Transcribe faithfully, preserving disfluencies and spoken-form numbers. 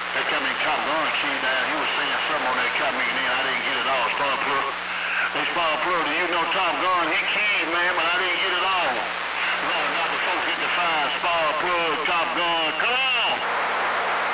That come in Tom Gunn key down. He was saying something on that coming in. I didn't get it all. Spawn Plug. Hey, Spawn Plug, do you know Tom Gunn? He keyed, man, but I didn't get it